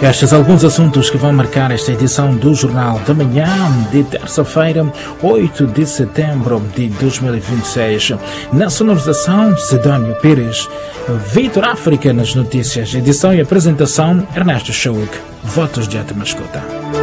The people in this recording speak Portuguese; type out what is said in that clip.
Estes alguns assuntos que vão marcar esta edição do Jornal da Manhã de terça-feira, 8 de setembro de 2026. Na sonorização, Sidónio Pires, Vitor África nas notícias, edição e apresentação, Ernesto Chauk. Votos de ótima escuta.